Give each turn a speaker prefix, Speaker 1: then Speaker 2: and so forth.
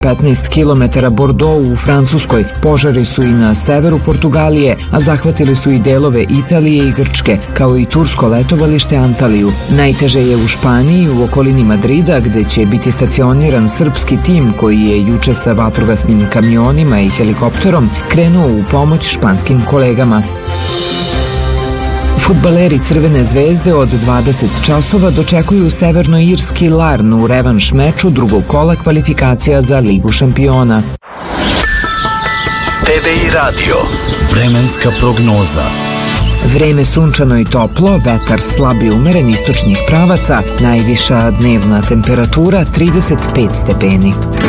Speaker 1: 15 km Bordeaux u Francuskoj. Požari su i na severu Portugalije, a zahvatili su i delove Italije i Grčke, kao i tursko letovalište Antaliju. Najteže je u Španiji, u okolini Madrida, gde će biti stacioniran srpski tim koji je juče sa vatrogasnim kamionima i helikopterom krenuo u pomoć španskim kolegama. Fudbaleri Crvene zvezde od 20 časova dočekuju severnoirski Larn u revanš meču drugog kola kvalifikacija za Ligu šampiona.
Speaker 2: TV i radio. Vremenska prognoza.
Speaker 1: Vreme sunčano i toplo, vetar slab i umeren istočnih pravaca, najviša dnevna temperatura 35 stepeni.